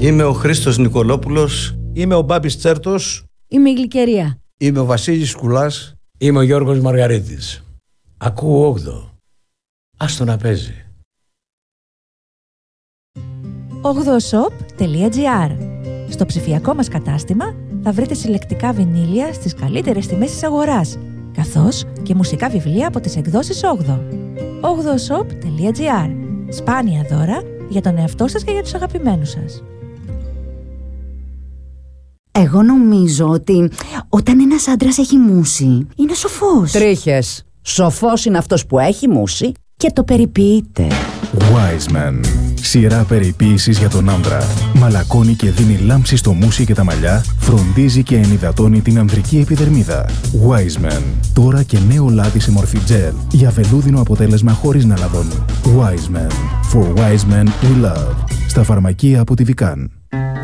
Είμαι ο Χρήστος Νικολόπουλος. Είμαι ο Μπάμπης Τσέρτος. Είμαι η Γλυκερία. Είμαι ο Βασίλης Κουλάς. Είμαι ο Γιώργος Μαργαρίτης. Ακούω 8. Άστο να παίζει. 8shop.gr. Στο ψηφιακό μας κατάστημα θα βρείτε συλλεκτικά βινίλια στις καλύτερες τιμές της αγοράς, καθώς και μουσικά βιβλία από τις εκδόσεις 8. 8shop.gr. Σπάνια δώρα για τον εαυτό σας και για τους αγαπημένους σας. Εγώ νομίζω ότι όταν ένας άντρας έχει μούσει, είναι σοφός. Τρίχες. Σοφός είναι αυτός που έχει μούσει και το περιποιείται. Wiseman. Σειρά περιποίησης για τον άντρα. Μαλακώνει και δίνει λάμψη στο μούσι και τα μαλλιά, φροντίζει και ενυδατώνει την ανδρική επιδερμίδα. Wiseman. Τώρα και νέο λάδι σε μορφή gel, για βελούδινο αποτέλεσμα χωρίς να λαδώνει. Wiseman. For wise men we love. Στα φαρμακεία από τη Vican.